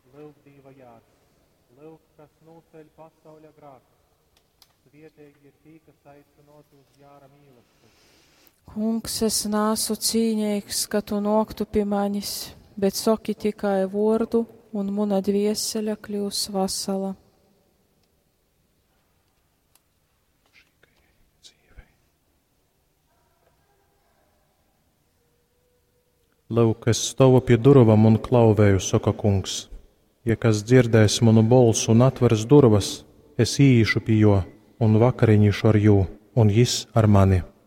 Lūk, dīvajās, lūk, kas nūceļ pasauļa grāku. Svietīgi ir tī, kas aicinot uz jāra mīlestību. Kungs, es nāsu cīņīgs, ka tu noktu pie manis, bet soki tikai vārdu, un muna dvieseļa kļūs vasala. Lūk, es stāvu pie durvīm un klauvēju, saka kungs. Ja kas dzirdēs manu balsu un atvers durvis, es īšu pie jo un vakariņīšu ar jū, un jis ar mani.